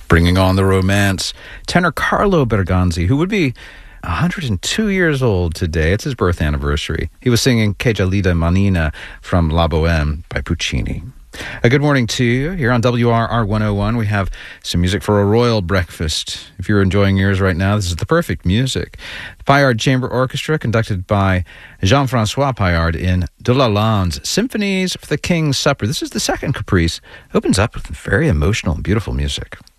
Bringing on the romance, tenor Carlo Bergonzi, who would be 102 years old today. It's his birth anniversary. He was singing Che gelida manina from La Bohème by Puccini. A good morning to you. Here on WRR 101, we have some music for a royal breakfast. If you're enjoying yours right now, this is the perfect music. Paillard Chamber Orchestra, conducted by Jean-François Paillard in De Lalande's Symphonies for the King's Supper. This is the second caprice. Opens up with very emotional and beautiful music.